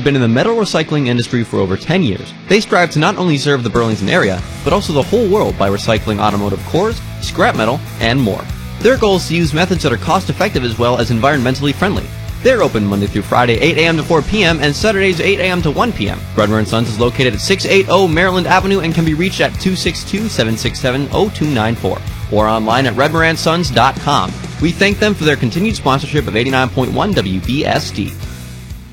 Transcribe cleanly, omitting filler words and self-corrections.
have been in the metal recycling industry for over 10 years. They strive to not only serve the Burlington area, but also the whole world by recycling automotive cores, scrap metal, and more. Their goal is to use methods that are cost-effective as well as environmentally friendly. They're open Monday through Friday, 8 a.m. to 4 p.m., and Saturdays, 8 a.m. to 1 p.m. Redmer & Sons is located at 680 Maryland Avenue and can be reached at 262-767-0294 or online at redmerandsons.com. We thank them for their continued sponsorship of 89.1 WBSD.